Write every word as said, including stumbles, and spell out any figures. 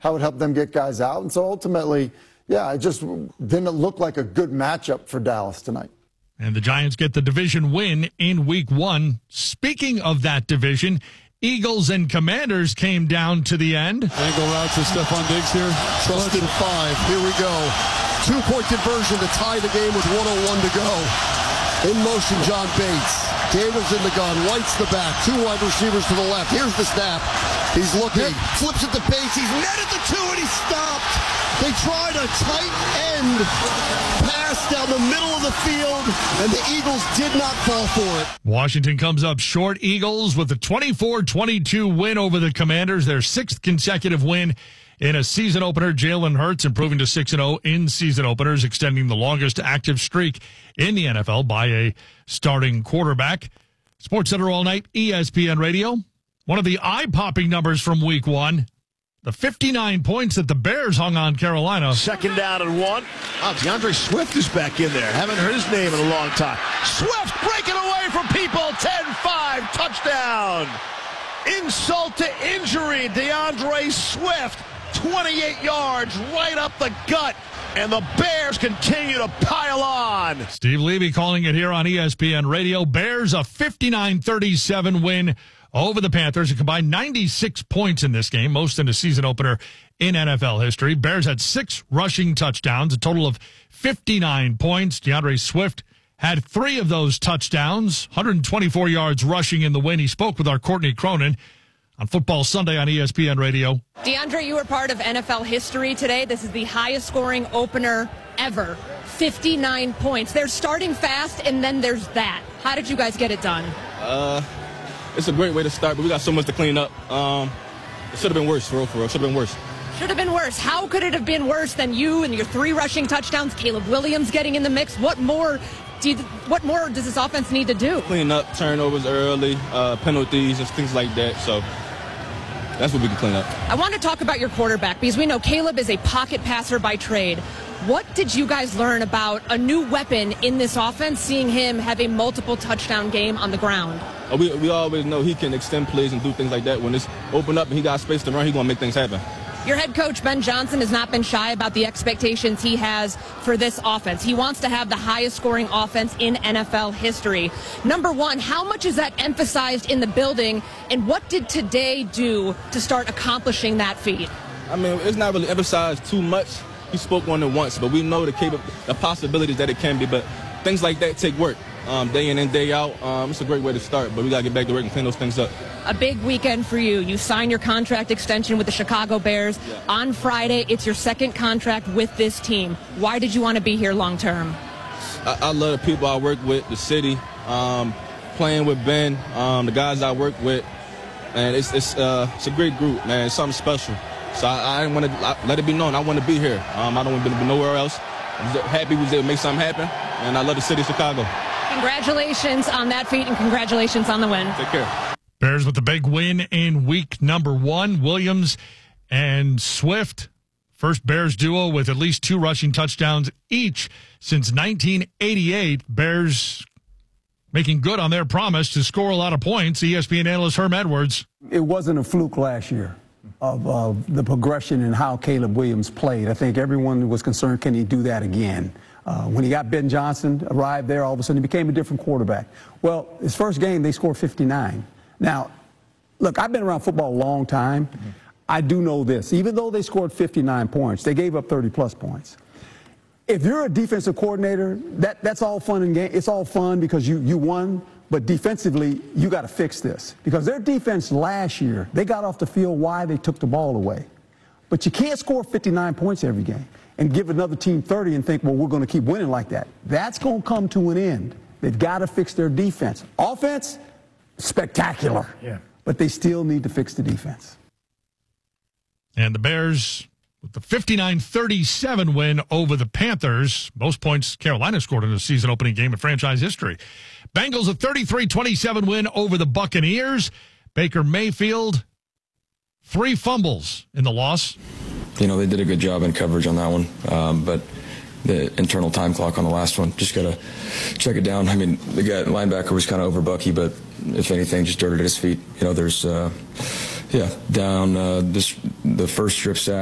how it helped them get guys out. And so ultimately, yeah, it just didn't look like a good matchup for Dallas tonight. And the Giants get the division win in week one. Speaking of that division, Eagles and Commanders came down to the end. Angle route to Stephon Diggs here. Trusted five. Here we go. Two-point conversion to tie the game with one oh one to go. In motion, John Bates. Daniels in the gun. White's the back. Two wide receivers to the left. Here's the snap. He's looking. Flips it to Bates. He's netted the two, and he stopped. They tried a tight end pass down the middle of the field, and the Eagles did not fall for it. Washington comes up short. Eagles with a twenty-four twenty-two win over the Commanders, their sixth consecutive win in a season opener. Jalen Hurts improving to six and oh in season openers, extending the longest active streak in the N F L by a starting quarterback. SportsCenter all night, E S P N Radio. One of the eye-popping numbers from week one, the fifty-nine points that the Bears hung on Carolina. Second down and one. Oh, DeAndre Swift is back in there. Haven't heard his name in a long time. Swift breaking away from people. ten five, touchdown. Insult to injury. DeAndre Swift, twenty-eight yards, right up the gut. And the Bears continue to pile on. Steve Levy calling it here on E S P N Radio. Bears a fifty-nine thirty-seven win over the Panthers. A combined ninety-six points in this game, most in a season opener in N F L history. Bears had six rushing touchdowns, a total of fifty-nine points. DeAndre Swift had three of those touchdowns, one hundred twenty-four yards rushing in the win. He spoke with our Courtney Cronin on Football Sunday on E S P N Radio. DeAndre, you were part of N F L history today. This is the highest scoring opener ever. fifty-nine points. They're starting fast, and then there's that. How did you guys get it done? Uh, it's a great way to start, but we got so much to clean up. Um, it should have been worse, for real, for real. Should have been worse. Should have been worse. How could it have been worse than you and your three rushing touchdowns, Caleb Williams getting in the mix? What more do you, what more does this offense need to do? Clean up, turnovers early, uh, penalties, and things like that. So that's what we can clean up. I want to talk about your quarterback because we know Caleb is a pocket passer by trade. What did you guys learn about a new weapon in this offense, seeing him have a multiple touchdown game on the ground? Uh, we, we always know he can extend plays and do things like that. When it's open up and he got space to run, he's going to make things happen. Your head coach, Ben Johnson, has not been shy about the expectations he has for this offense. He wants to have the highest scoring offense in N F L history. Number one, how much is that emphasized in the building, and what did today do to start accomplishing that feat? I mean, it's not really emphasized too much. He spoke on it once, but we know the cap- the possibilities that it can be. But things like that take work, um, day in and day out. Um, it's a great way to start, but we got to get back to work and clean those things up. A big weekend for you. You signed your contract extension with the Chicago Bears. Yeah. On Friday, it's your second contract with this team. Why did you want to be here long term? I, I love the people I work with, the city, um, playing with Ben, um, the guys I work with, and it's it's, uh, it's a great group, man. It's something special. So I, I didn't want to let it be known. I want to be here. Um, I don't want to be nowhere else. I'm happy we was able to make something happen, and I love the city of Chicago. Congratulations on that feat, and congratulations on the win. Take care. Bears with the big win in week number one. Williams and Swift, first Bears duo with at least two rushing touchdowns each since nineteen eighty-eight. Bears making good on their promise to score a lot of points. E S P N analyst Herm Edwards. It wasn't a fluke last year of uh, the progression and how Caleb Williams played. I think everyone was concerned, can he do that again? Uh, when he got Ben Johnson, arrived there, all of a sudden he became a different quarterback. Well, his first game, they scored fifty-nine. Now, look, I've been around football a long time. Mm-hmm. I do know this. Even though they scored fifty-nine points, they gave up thirty-plus points. If you're a defensive coordinator, that, that's all fun and game. It's all fun because you, you won, but defensively, you got to fix this. Because their defense last year, they got off the field why they took the ball away. But you can't score fifty-nine points every game and give another team thirty and think, well, we're going to keep winning like that. That's going to come to an end. They've got to fix their defense. Offense, spectacular. Yeah. But they still need to fix the defense. And the Bears with the fifty-nine thirty-seven win over the Panthers. Most points Carolina scored in a season-opening game in franchise history. Bengals a thirty-three twenty-seven win over the Buccaneers. Baker Mayfield, three fumbles in the loss. You know, they did a good job in coverage on that one, um, but the internal time clock on the last one, just got to check it down. I mean, the guy, linebacker was kind of over Bucky, but if anything, just dirted at his feet. You know, there's, uh, yeah, down uh, this the first strip sack.